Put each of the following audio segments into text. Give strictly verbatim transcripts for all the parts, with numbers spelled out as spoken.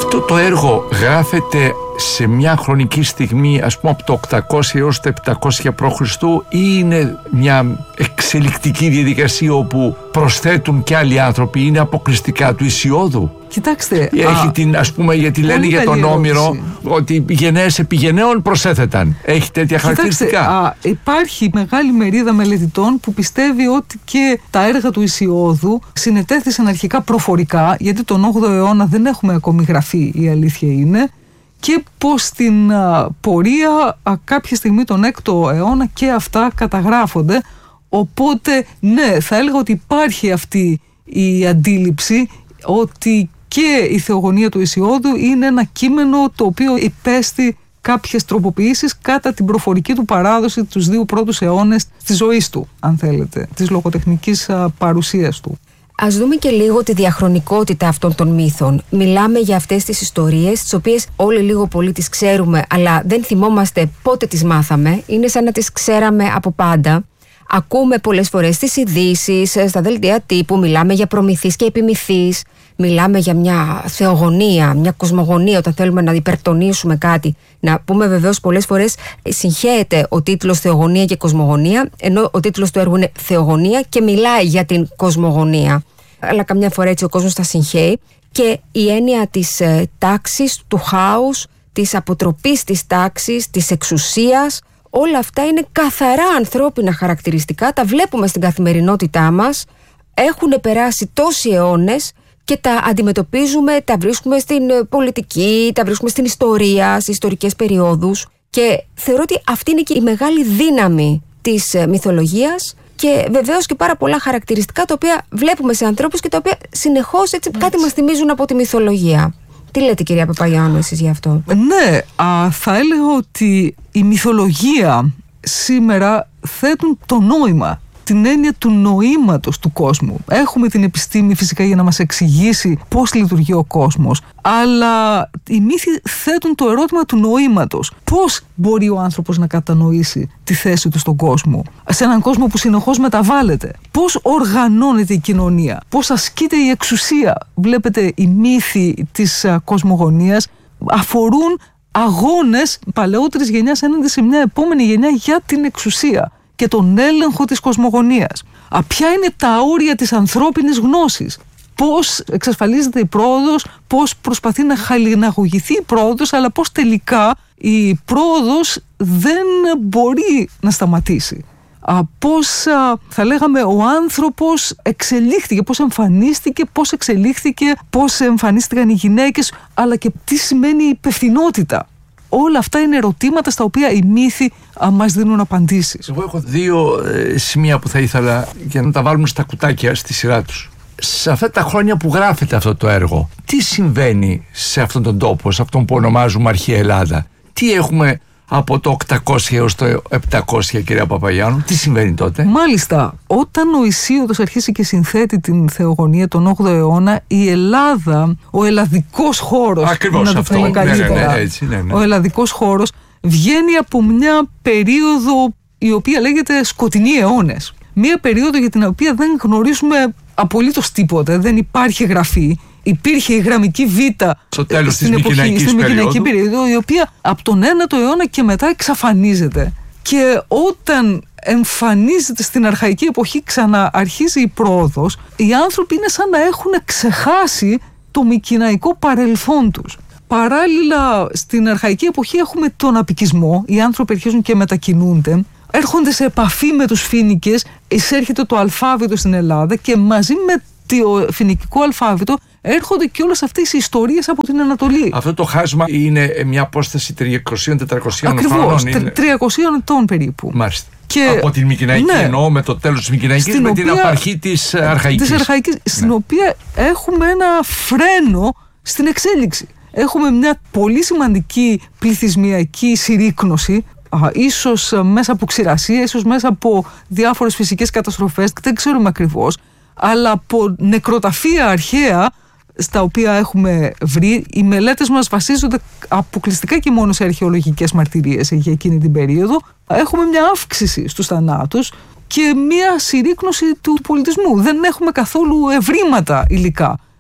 Αυτό το έργο γράφεται σε μια χρονική στιγμή, ας πούμε από το οκτακόσια έως το επτακόσια π.Χ. ή είναι μια εξελικτική διαδικασία όπου προσθέτουν και άλλοι άνθρωποι, είναι αποκλειστικά του Ησιώδου? Κοιτάξτε, έχει α, την, ας πούμε, γιατί λένε για τον Όμηρο ότι οι γενναίες επί γενναίων προσέθεταν. Έχει τέτοια χαρακτηριστικά? Κοιτάξτε, α, υπάρχει μεγάλη μερίδα μελετητών που πιστεύει ότι και τα έργα του Ησιώδου συνετέθησαν αρχικά προφορικά, γιατί τον όγδοο αιώνα δεν έχουμε ακόμη γραφεί, η αλήθεια είναι, και πως στην α, πορεία α, κάποια στιγμή τον έκτο αιώνα και αυτά καταγράφονται. Οπότε ναι, θα έλεγα ότι υπάρχει αυτή η αντίληψη ότι και η Θεογονία του Ησιώδου είναι ένα κείμενο το οποίο υπέστη κάποιες τροποποιήσεις κατά την προφορική του παράδοση τους δύο πρώτους αιώνες της ζωής του, αν θέλετε, της λογοτεχνικής α, παρουσίας του. Ας δούμε και λίγο τη διαχρονικότητα αυτών των μύθων. Μιλάμε για αυτές τις ιστορίες, τις οποίες όλοι λίγο πολύ τις ξέρουμε, αλλά δεν θυμόμαστε πότε τις μάθαμε. Είναι σαν να τις ξέραμε από πάντα. Ακούμε πολλές φορές στις ειδήσεις, στα δελτία τύπου, μιλάμε για προμηθείς και επιμηθείς. Μιλάμε για μια θεογονία, μια κοσμογονία, όταν θέλουμε να υπερτονίσουμε κάτι. Να πούμε βεβαίως πολλές φορές συγχέεται ο τίτλος Θεογονία και Κοσμογονία, ενώ ο τίτλος του έργου είναι Θεογονία και μιλάει για την κοσμογονία. Αλλά καμιά φορά έτσι ο κόσμος τα συγχέει. Και η έννοια της ε, τάξης, του χάους, της αποτροπής της τάξης, της εξουσίας, όλα αυτά είναι καθαρά ανθρώπινα χαρακτηριστικά, τα βλέπουμε στην καθημερινότητά μας, έχουν περάσει τόσοι αιώνες και τα αντιμετωπίζουμε, τα βρίσκουμε στην πολιτική, τα βρίσκουμε στην ιστορία, στις ιστορικές περιόδους, και θεωρώ ότι αυτή είναι και η μεγάλη δύναμη της μυθολογίας και βεβαίως και πάρα πολλά χαρακτηριστικά τα οποία βλέπουμε σε ανθρώπους και τα οποία συνεχώς έτσι, κάτι μας θυμίζουν από τη μυθολογία. Τι λέτε, κυρία Παπαγιάννου, εσείς γι' αυτό? Ναι, α, θα έλεγα ότι η μυθολογία σήμερα θέτουν το νόημα, την έννοια του νοήματος του κόσμου. Έχουμε την επιστήμη φυσικά για να μας εξηγήσει πώς λειτουργεί ο κόσμος, αλλά οι μύθοι θέτουν το ερώτημα του νοήματος. Πώς μπορεί ο άνθρωπος να κατανοήσει τη θέση του στον κόσμο, σε έναν κόσμο που συνεχώς μεταβάλλεται? Πώς οργανώνεται η κοινωνία, πώς ασκείται η εξουσία? Βλέπετε, οι μύθοι της α, κοσμογονίας αφορούν αγώνες παλαιότερης γενιάς έναντι σε μια επόμενη γενιά για την εξουσία και τον έλεγχο της κοσμογονίας. Α, ποια είναι τα όρια της ανθρώπινης γνώσης? Πώς εξασφαλίζεται η πρόοδος, πώς προσπαθεί να χαλιναγωγηθεί η πρόοδος, αλλά πώς τελικά η πρόοδος δεν μπορεί να σταματήσει. Α, πώς α, θα λέγαμε ο άνθρωπος εξελίχθηκε, πώς εμφανίστηκε, πώς εξελίχθηκε, πώς εμφανίστηκαν οι γυναίκες, αλλά και τι σημαίνει υπευθυνότητα. Όλα αυτά είναι ερωτήματα στα οποία οι μύθοι α, μας δίνουν απαντήσεις. Εγώ έχω δύο ε, σημεία που θα ήθελα για να τα βάλουμε στα κουτάκια στη σειρά τους. Σε αυτά τα χρόνια που γράφεται αυτό το έργο, τι συμβαίνει σε αυτόν τον τόπο, σε αυτόν που ονομάζουμε Αρχαία Ελλάδα? Τι έχουμε από το οκτακόσια έως το επτακόσια, κυρία Παπαγιάννου? Τι συμβαίνει τότε? Μάλιστα, όταν ο Ησίωδος αρχίσει και συνθέτει την Θεογονία τον όγδοο αιώνα, η Ελλάδα, ο ελλαδικός χώρος, ακριβώς να αυτό, το πούμε ναι, ναι, καλύτερα, ναι, έτσι, ναι, ναι. ο ελλαδικός χώρος βγαίνει από μια περίοδο η οποία λέγεται σκοτεινοί αιώνες. Μια περίοδο για την οποία δεν γνωρίζουμε απολύτως τίποτα, δεν υπάρχει γραφή. Υπήρχε η γραμμική Β στο τέλος στην της εποχή, Μικηναϊκής περίοδο, η οποία από τον ένατο αιώνα και μετά εξαφανίζεται. Και όταν εμφανίζεται στην αρχαϊκή εποχή, ξανααρχίζει η πρόοδος, οι άνθρωποι είναι σαν να έχουν ξεχάσει το μικηναϊκό παρελθόν τους. Παράλληλα, στην αρχαϊκή εποχή έχουμε τον απικισμό, οι άνθρωποι αρχίζουν και μετακινούνται, έρχονται σε επαφή με τους Φοίνικες, εισέρχεται το αλφάβητο στην Ελλάδα και μαζί με το φοινικικό αλφάβητο έρχονται και όλες αυτές οι ιστορίες από την Ανατολή. Αυτό το χάσμα είναι μια απόσταση τριακόσια με τετρακόσια χρόνων. Ακριβώς, τριακόσια ετών περίπου. Μάλιστα. Και, από την Μικηναϊκή, ναι, εννοώ με το τέλος της Μικηναϊκής, με οποία, την απαρχή της Αρχαϊκής. Της Αρχαϊκής, ναι. Στην οποία έχουμε ένα φρένο στην εξέλιξη. Έχουμε μια πολύ σημαντική πληθυσμιακή συρρίκνωση, α, ίσως μέσα από ξηρασία, ίσως μέσα από διάφορες φυσικές καταστροφές, δεν ξέρουμε ακριβώς, αλλά από νεκροταφεία αρχαία στα οποία έχουμε βρει. Οι μελέτες μας βασίζονται αποκλειστικά και μόνο σε αρχαιολογικές μαρτυρίες για εκείνη την περίοδο. Έχουμε μια αύξηση στους θανάτους και μια συρρίκνωση του πολιτισμού. Δεν έχουμε καθόλου ευρήματα υλικά.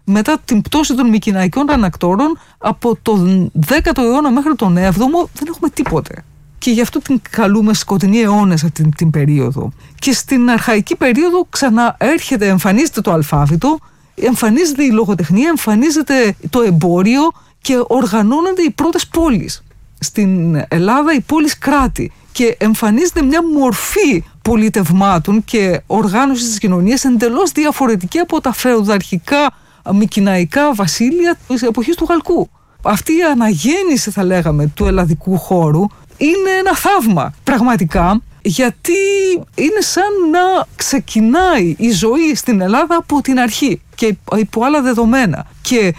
μετά την πτώση των μικηναϊκών ανακτόρων, από τον δέκατο αιώνα μέχρι τον έβδομο δεν έχουμε τίποτε. Και γι' αυτό την καλούμε σκοτεινοί αιώνες αυτή την, την περίοδο. Και στην αρχαϊκή περίοδο ξαναέρχεται, εμφανίζεται το αλφάβητο, εμφανίζεται η λογοτεχνία, εμφανίζεται το εμπόριο και οργανώνονται οι πρώτες πόλεις. Στην Ελλάδα οι πόλεις κράτη, και εμφανίζεται μια μορφή πολιτευμάτων και οργάνωσης της κοινωνίας εντελώς διαφορετική από τα φεουδαρχικά μικηναϊκά βασίλεια της εποχής του Χαλκού. Αυτή η αναγέννηση, θα λέγαμε, του ελλαδικού χώρου είναι ένα θαύμα πραγματικά, γιατί είναι σαν να ξεκινάει η ζωή στην Ελλάδα από την αρχή και υπό άλλα δεδομένα. Και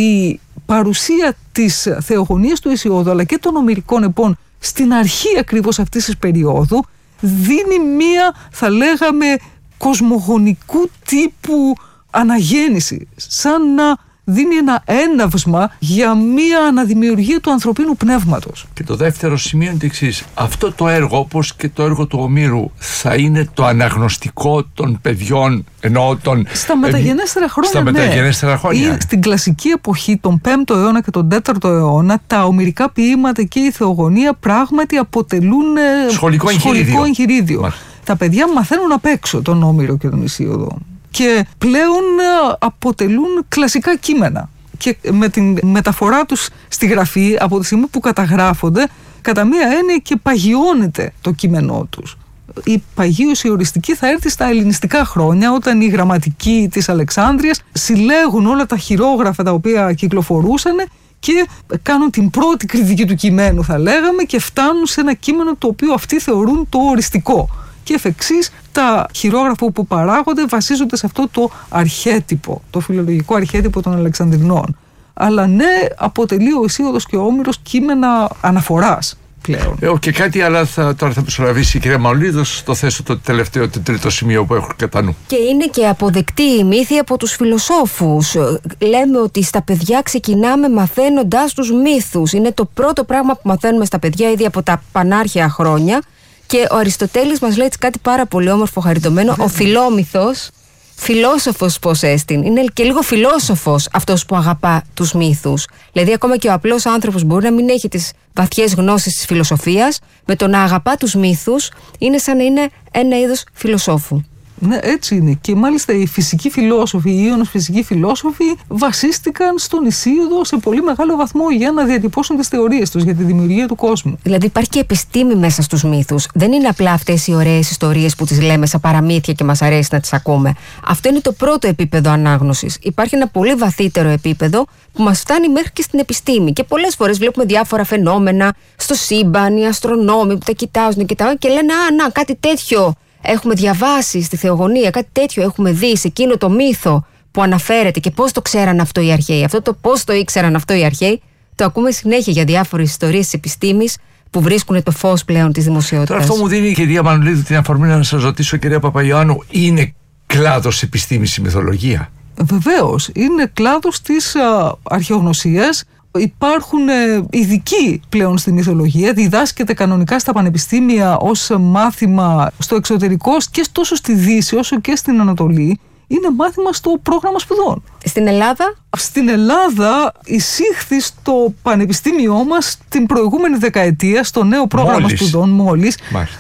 η παρουσία της θεογονίας του Ησιόδου αλλά και των ομηρικών επών στην αρχή ακριβώς αυτής της περίοδου δίνει μία, θα λέγαμε, κοσμογονικού τύπου αναγέννηση, σαν να δίνει ένα έναυσμα για μία αναδημιουργία του ανθρωπίνου πνεύματος. Και το δεύτερο σημείο είναι το εξής. Αυτό το έργο, όπως και το έργο του Ομήρου, θα είναι το αναγνωστικό των παιδιών, ενώ των... Στα μεταγενέστερα χρόνια, στα ναι. μεταγενέστερα χρόνια. Ή στην κλασική εποχή, τον πέμπτο αιώνα και τον τέταρτο αιώνα, τα ομηρικά ποίηματα και η θεογονία πράγματι αποτελούν σχολικό εγχειρίδιο. Σχολικό εγχειρίδιο. Τα παιδιά μαθαίνουν απ' έξω τον Όμηρο και τον Ησίοδο. Και πλέον αποτελούν κλασικά κείμενα. Και με την μεταφορά τους στη γραφή, από τη στιγμή που καταγράφονται, κατά μία έννοια και παγιώνεται το κείμενό τους. Η παγίωση οριστική θα έρθει στα ελληνιστικά χρόνια, όταν οι γραμματικοί της Αλεξάνδρειας συλλέγουν όλα τα χειρόγραφα τα οποία κυκλοφορούσαν και κάνουν την πρώτη κριτική του κειμένου, θα λέγαμε, και φτάνουν σε ένα κείμενο το οποίο αυτοί θεωρούν το οριστικό. Και εφ' εξής, τα χειρόγραφα που παράγονται βασίζονται σε αυτό το αρχέτυπο, το φιλολογικό αρχέτυπο των Αλεξανδρινών. Αλλά ναι, αποτελεί ο Ησίοδος και ο Όμηρος κείμενα αναφοράς πλέον. Ε, και κάτι άλλο θα, τώρα θα προσλαβήσει η κυρία Μανολίδου, το θέσω το τελευταίο, το τρίτο σημείο που έχω κατά νου. Και είναι και αποδεκτή η μύθη από τους φιλοσόφους. Λέμε ότι στα παιδιά ξεκινάμε μαθαίνοντας τους μύθους. Είναι το πρώτο πράγμα που μαθαίνουμε στα παιδιά ήδη από τα πανάρχαια χρόνια. Και ο Αριστοτέλης μας λέει κάτι πάρα πολύ όμορφο, χαριτωμένο. Ο Φιλόμυθος, φιλόσοφος πως έστιν. Είναι και λίγο φιλόσοφος αυτός που αγαπά τους μύθους. Δηλαδή, ακόμα και ο απλός άνθρωπος μπορεί να μην έχει τις βαθιές γνώσεις της φιλοσοφίας. Με το να αγαπά τους μύθους είναι σαν να είναι ένα είδος φιλοσόφου. Ναι, έτσι είναι. Και μάλιστα οι φυσικοί φιλόσοφοι, οι Ίωνος φυσικοί φιλόσοφοι βασίστηκαν στον Ησίοδο σε πολύ μεγάλο βαθμό για να διατυπώσουν τις θεωρίες τους για τη δημιουργία του κόσμου. Δηλαδή υπάρχει και επιστήμη μέσα στους μύθους. Δεν είναι απλά αυτές οι ωραίες ιστορίες που τις λέμε σαν παραμύθια και μας αρέσει να τις ακούμε. Αυτό είναι το πρώτο επίπεδο ανάγνωσης. Υπάρχει ένα πολύ βαθύτερο επίπεδο που μας φτάνει μέχρι και στην επιστήμη. Και πολλές φορές βλέπουμε διάφορα φαινόμενα στο σύμπαν, οι αστρονόμοι που τα κοιτάζουν και, και λένε «Α, να, κάτι τέτοιο έχουμε διαβάσει στη θεογονία, κάτι τέτοιο έχουμε δει σε εκείνο το μύθο που αναφέρεται». Και πώς το ξέραν αυτό οι αρχαίοι. Αυτό το πώς το ήξεραν αυτό οι αρχαίοι, το ακούμε συνέχεια για διάφορες ιστορίες της επιστήμης που βρίσκουν το φως πλέον της δημοσιότητας. Τώρα αυτό μου δίνει η κυρία Μανολίδου την αφορμή να σας ρωτήσω, κυρία Παπαϊωάννου, είναι κλάδος επιστήμης η μυθολογία? Βεβαίως, είναι κλάδος της α, αρχαιογνωσίας. Υπάρχουν ε, ειδικοί πλέον στη μυθολογία, διδάσκεται κανονικά στα πανεπιστήμια ως μάθημα στο εξωτερικό και τόσο στη Δύση όσο και στην Ανατολή. Είναι μάθημα στο πρόγραμμα σπουδών. Στην Ελλάδα? Στην Ελλάδα εισήχθη στο πανεπιστήμιό μας την προηγούμενη δεκαετία στο νέο πρόγραμμα μόλις. σπουδών μόλις,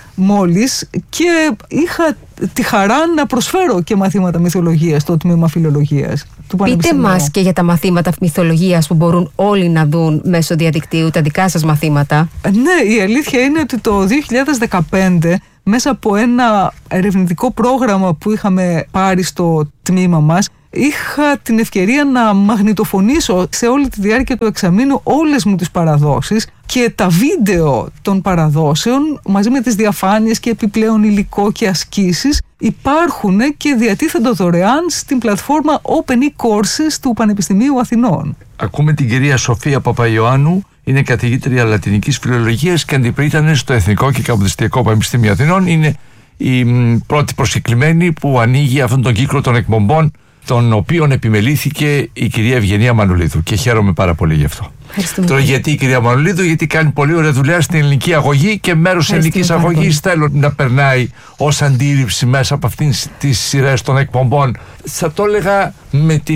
μόλις και είχα τη χαρά να προσφέρω και μαθήματα μυθολογίας στο τμήμα φιλολογίας του πανεπιστημίου. Πείτε μας και για τα μαθήματα μυθολογίας που μπορούν όλοι να δουν μέσω διαδικτύου, τα δικά σας μαθήματα. Ναι, η αλήθεια είναι ότι το δύο χιλιάδες δεκαπέντε μέσα από ένα ερευνητικό πρόγραμμα που είχαμε πάρει στο τμήμα μας, είχα την ευκαιρία να μαγνητοφωνήσω σε όλη τη διάρκεια του εξαμήνου όλες μου τις παραδόσεις και τα βίντεο των παραδόσεων μαζί με τις διαφάνειες και επιπλέον υλικό και ασκήσεις υπάρχουν και διατίθενται δωρεάν στην πλατφόρμα Open e-Courses του Πανεπιστημίου Αθηνών. Ακούμε την κυρία Σοφία Παπαϊωάννου, είναι καθηγήτρια λατινικής φιλολογίας και αντιπρίτανε στο Εθνικό και Καποδιστριακό Πανεπιστήμιο Αθηνών. Είναι η πρώτη προσκεκλημένη που ανοίγει αυτόν τον κύκλο των εκπομπών, τον οποίον επιμελήθηκε η κυρία Ευγενία Μανολίδου, και χαίρομαι πάρα πολύ γι' αυτό. Τώρα γιατί η κυρία Μανολίδου? Γιατί κάνει πολύ ωραία δουλειά στην ελληνική αγωγή και μέρος της ελληνικής αγωγής θέλω να περνάει ως αντίληψη μέσα από αυτήν τις σειρές των εκπομπών. Θα το έλεγα με την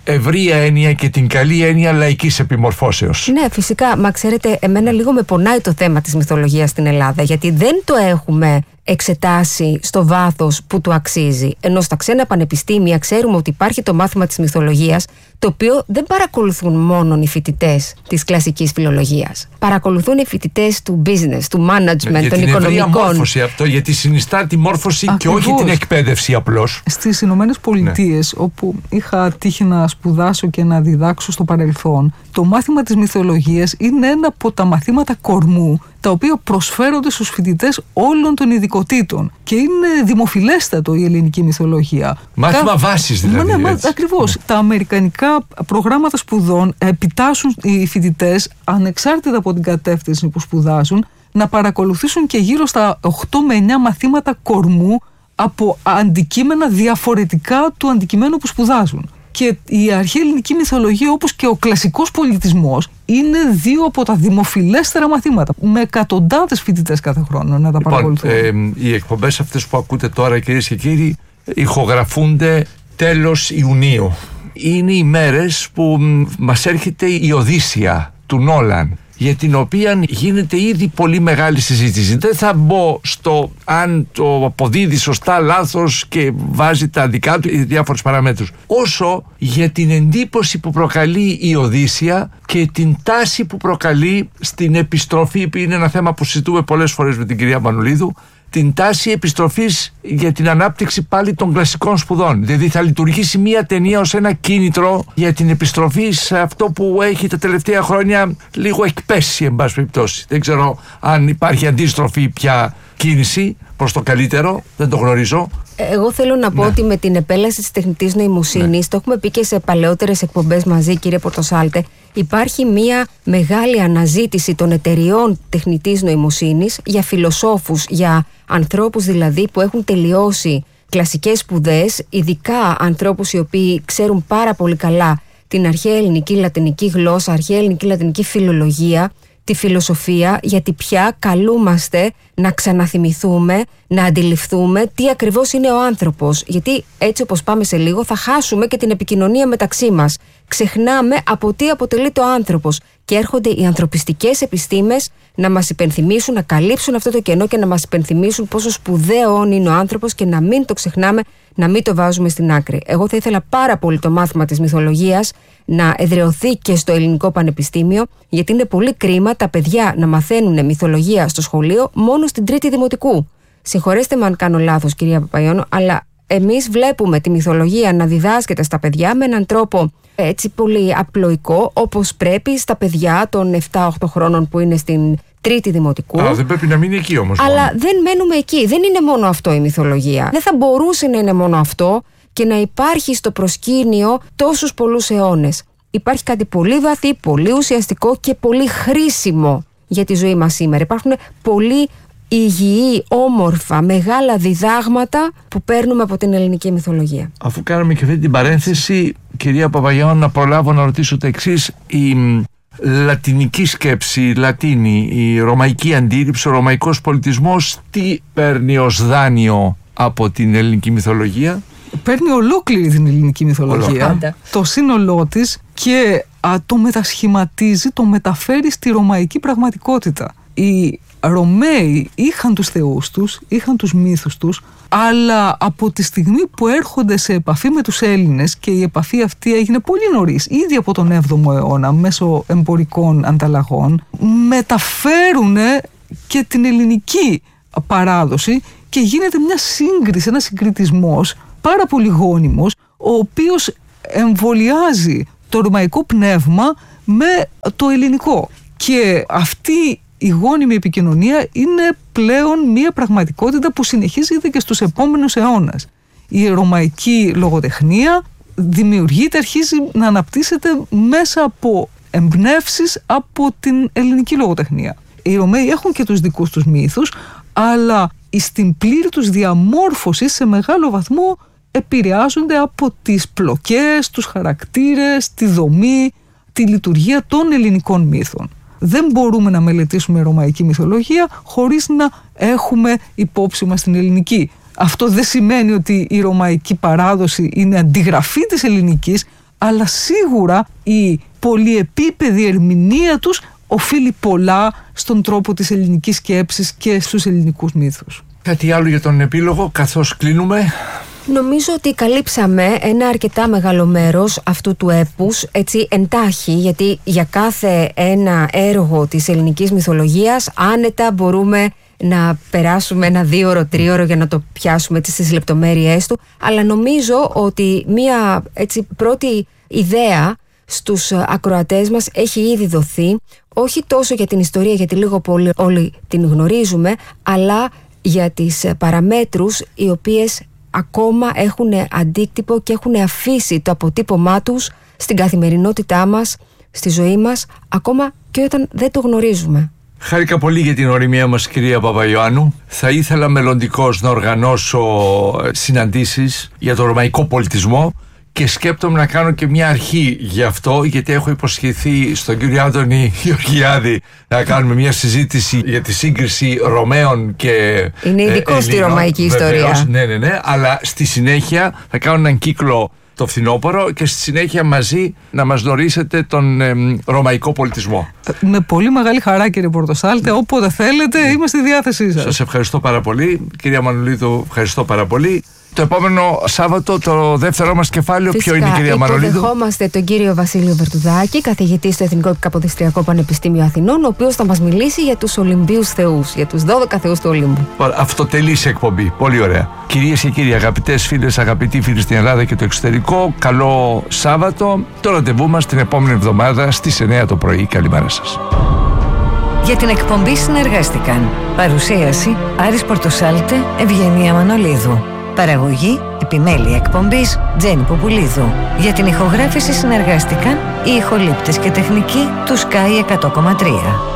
ευρία έννοια και την καλή έννοια λαϊκής επιμορφώσεως. Ναι, φυσικά. Μα ξέρετε, εμένα λίγο με πονάει το θέμα της μυθολογίας στην Ελλάδα, γιατί δεν το έχουμε εξετάσει στο βάθος που του αξίζει. Ενώ στα ξένα πανεπιστήμια ξέρουμε ότι υπάρχει το μάθημα της μυθολογίας, το οποίο δεν παρακολουθούν μόνο οι φοιτητές της κλασικής φιλολογίας. Παρακολουθούν οι φοιτητές του business, του management, για των την οικονομικών. μόρφωση αυτό, γιατί συνιστά τη μόρφωση. Ακριβώς. Και όχι την εκπαίδευση απλώς. Στις Ηνωμένες Πολιτείες, ναι. όπου είχα τύχει να σπουδάσω και να διδάξω στο παρελθόν, το μάθημα της μυθολογίας είναι ένα από τα μαθήματα κορμού, τα οποία προσφέρονται στους φοιτητές όλων των ειδικοτήτων. Και είναι δημοφιλέστατο η ελληνική μυθολογία. Μάθημα Κα... βάσης δηλαδή. Ναι, ακριβώς. Ναι. Τα αμερικανικά προγράμματα σπουδών επιτάσσουν οι φοιτητές, ανεξάρτητα από την κατεύθυνση που σπουδάζουν, να παρακολουθήσουν και γύρω στα οκτώ με εννιά μαθήματα κορμού από αντικείμενα διαφορετικά του αντικειμένου που σπουδάζουν. Και η αρχαία ελληνική μυθολογία, όπως και ο κλασικός πολιτισμός, είναι δύο από τα δημοφιλέστερα μαθήματα, με εκατοντάδες φοιτητές κάθε χρόνο να τα λοιπόν, παρακολουθούν. Ε, οι εκπομπές αυτές που ακούτε τώρα, κυρίες και κύριοι, ηχογραφούνται τέλος Ιουνίου. Είναι οι μέρες που μας έρχεται η Οδύσσεια του Νόλαν, για την οποία γίνεται ήδη πολύ μεγάλη συζήτηση. Δεν θα μπω στο αν το αποδίδει σωστά, λάθος και βάζει τα δικά του διάφορες παραμέτρους, όσο για την εντύπωση που προκαλεί η Οδύσσεια και την τάση που προκαλεί στην επιστροφή, που είναι ένα θέμα που συζητούμε πολλές φορές με την κυρία Μανουλίδου, την τάση επιστροφής για την ανάπτυξη πάλι των κλασικών σπουδών. Δηλαδή θα λειτουργήσει μια ταινία ως ένα κίνητρο για την επιστροφή σε αυτό που έχει τα τελευταία χρόνια λίγο εκπέσει, εν πάση περιπτώσει. Δεν ξέρω αν υπάρχει αντίστροφη πια κίνηση προς το καλύτερο, δεν το γνωρίζω. Εγώ θέλω να πω ναι. ότι με την επέλαση της τεχνητής νοημοσύνης, ναι. το έχουμε πει και σε παλαιότερες εκπομπές μαζί, κύριε Πορτοσάλτε, υπάρχει μια μεγάλη αναζήτηση των εταιριών τεχνητής νοημοσύνης για φιλοσόφους, για ανθρώπους δηλαδή που έχουν τελειώσει κλασικές σπουδές, ειδικά ανθρώπους οι οποίοι ξέρουν πάρα πολύ καλά την αρχαία ελληνική λατινική γλώσσα, αρχαία ελληνική λατινική φιλολογία, τη φιλοσοφία, γιατί πια καλούμαστε να ξαναθυμηθούμε, να αντιληφθούμε τι ακριβώς είναι ο άνθρωπος. Γιατί έτσι όπως πάμε σε λίγο θα χάσουμε και την επικοινωνία μεταξύ μας. Ξεχνάμε από τι αποτελείται ο άνθρωπος και έρχονται οι ανθρωπιστικές επιστήμες να μας υπενθυμίσουν, να καλύψουν αυτό το κενό και να μας υπενθυμίσουν πόσο σπουδαίο είναι ο άνθρωπος και να μην το ξεχνάμε, να μην το βάζουμε στην άκρη. Εγώ θα ήθελα πάρα πολύ το μάθημα της μυθολογίας να εδραιωθεί και στο Ελληνικό Πανεπιστήμιο, γιατί είναι πολύ κρίμα τα παιδιά να μαθαίνουν μυθολογία στο σχολείο μόνο στην τρίτη δημοτικού. Συγχωρέστε με αν κάνω λάθος, κυρία Παπαϊώνου, αλλά εμείς βλέπουμε τη μυθολογία να διδάσκεται στα παιδιά με έναν τρόπο έτσι πολύ απλοϊκό, όπως πρέπει στα παιδιά των επτά οκτώ χρόνων που είναι στην τρίτη δημοτικού. Α, δεν πρέπει να μείνει εκεί όμως. Αλλά μόνο. δεν μένουμε εκεί. Δεν είναι μόνο αυτό η μυθολογία. Δεν θα μπορούσε να είναι μόνο αυτό και να υπάρχει στο προσκήνιο τόσους πολλούς αιώνες. Υπάρχει κάτι πολύ βαθύ, πολύ ουσιαστικό και πολύ χρήσιμο για τη ζωή μας σήμερα. Υπάρχουν πολύ υγιή, όμορφα, μεγάλα διδάγματα που παίρνουμε από την ελληνική μυθολογία. Αφού κάναμε και αυτή την παρένθεση, κυρία Παπαγιάννου, να προλάβω να ρωτήσω το εξής. Η λατινική σκέψη, η Λατίνη, η ρωμαϊκή αντίληψη, ο ρωμαϊκός πολιτισμός, τι παίρνει ως δάνειο από την ελληνική μυθολογία? Παίρνει ολόκληρη την ελληνική μυθολογία, το σύνολό της, και α, το μετασχηματίζει, το μεταφέρει στη ρωμαϊκή πραγματικότητα. Οι Ρωμαίοι είχαν τους θεούς τους, είχαν τους μύθους τους, αλλά από τη στιγμή που έρχονται σε επαφή με τους Έλληνες, και η επαφή αυτή έγινε πολύ νωρίς, ήδη από τον έβδομο αιώνα, μέσω εμπορικών ανταλλαγών, μεταφέρουν και την ελληνική παράδοση και γίνεται μια σύγκριση, ένας συγκριτισμός πάρα πολύ γόνιμος, ο οποίος εμβολιάζει το ρωμαϊκό πνεύμα με το ελληνικό. Και αυτή η γόνιμη επικοινωνία είναι πλέον μια πραγματικότητα που συνεχίζεται και στους επόμενους αιώνες. Η ρωμαϊκή λογοτεχνία δημιουργείται, αρχίζει να αναπτύσσεται μέσα από εμπνεύσεις από την ελληνική λογοτεχνία. Οι Ρωμαίοι έχουν και τους δικούς τους μύθους, αλλά στην πλήρη τους διαμόρφωση σε μεγάλο βαθμό επηρεάζονται από τις πλοκές, τους χαρακτήρες, τη δομή, τη λειτουργία των ελληνικών μύθων. Δεν μπορούμε να μελετήσουμε ρωμαϊκή μυθολογία χωρίς να έχουμε υπόψη μας την ελληνική. Αυτό δεν σημαίνει ότι η ρωμαϊκή παράδοση είναι αντιγραφή της ελληνικής, αλλά σίγουρα η πολυεπίπεδη ερμηνεία τους οφείλει πολλά στον τρόπο της ελληνικής σκέψης και στους ελληνικούς μύθους. Κάτι άλλο για τον επίλογο καθώς κλείνουμε? Νομίζω ότι καλύψαμε ένα αρκετά μεγάλο μέρος αυτού του έπους, έτσι εντάχει, γιατί για κάθε ένα έργο της ελληνικής μυθολογίας άνετα μπορούμε να περάσουμε ένα δίωρο, τρίωρο για να το πιάσουμε έτσι στις λεπτομέρειές του, αλλά νομίζω ότι μία έτσι πρώτη ιδέα στους ακροατές μας έχει ήδη δοθεί, όχι τόσο για την ιστορία, γιατί λίγο πολύ όλοι την γνωρίζουμε, αλλά για τις παραμέτρους οι οποίες ακόμα έχουν αντίκτυπο και έχουν αφήσει το αποτύπωμά τους στην καθημερινότητά μας, στη ζωή μας, ακόμα και όταν δεν το γνωρίζουμε. Χάρηκα πολύ για την οριμία μας, κυρία Παπαϊωάννου. Θα ήθελα μελλοντικώς να οργανώσω συναντήσεις για τον ρωμαϊκό πολιτισμό και σκέπτομαι να κάνω και μια αρχή γι' αυτό, γιατί έχω υποσχεθεί στον κύριο Άδωνη Γεωργιάδη να κάνουμε μια συζήτηση για τη σύγκριση Ρωμαίων και είναι ειδικό ε, στη ρωμαϊκή βεβαίως, ιστορία. Ναι, ναι, ναι, αλλά στη συνέχεια θα κάνω έναν κύκλο το φθινόπωρο και στη συνέχεια μαζί να μας γνωρίσετε τον ε, ρωμαϊκό πολιτισμό. Με πολύ μεγάλη χαρά, κύριε Πορτοσάλτε, όποτε θέλετε είμαστε στη διάθεσή σας. Σας ευχαριστώ πάρα πολύ. Κυρία Μανολίδου, ευχαριστώ πάρα πολύ. Το επόμενο Σάββατο, το δεύτερό μας κεφάλαιο, φυσικά, ποιο είναι, κυρία Μανολίδου? Υποδεχόμαστε τον κύριο Βασίλειο Βερτουδάκη, καθηγητή στο Εθνικό Καποδιστριακό Πανεπιστήμιο Αθηνών, ο οποίος θα μας μιλήσει για τους Ολυμπίους θεούς, για τους δώδεκα θεούς του Ολύμπου. Αυτοτελής εκπομπή. Πολύ ωραία. Κυρίες και κύριοι, αγαπητές φίλες, αγαπητοί φίλοι στην Ελλάδα και το εξωτερικό, καλό Σάββατο. Το ραντεβού μας την επόμενη εβδομάδα στις εννιά το πρωί. Καλημέρα σας. Για την εκπομπή συνεργάστηκαν παρουσίαση Άρης Πορτοσάλτε, Ευγενία Μανολίδου. Παραγωγή, επιμέλεια εκπομπής Τζέννη Ποπουλίδου. Για την ηχογράφηση συνεργάστηκαν οι ηχολήπτες και τεχνικοί του Sky εκατό κόμμα τρία.